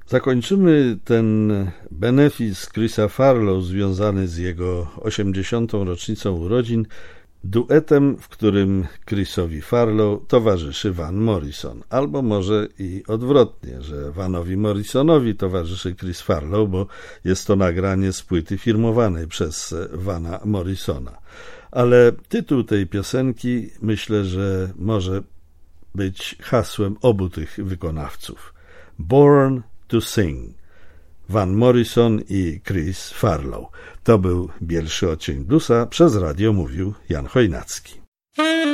Zakończymy ten benefis Chrisa Farlow związany z jego 80. rocznicą urodzin duetem, w którym Chrisowi Farlow towarzyszy Van Morrison. Albo może i odwrotnie, że Vanowi Morrisonowi towarzyszy Chris Farlow, bo jest to nagranie z płyty firmowanej przez Vana Morrisona. Ale tytuł tej piosenki myślę, że może być hasłem obu tych wykonawców. Born to Sing. Van Morrison i Chris Farlow. To był Bielszy Odcień Bluesa. Przez radio mówił Jan Chojnacki.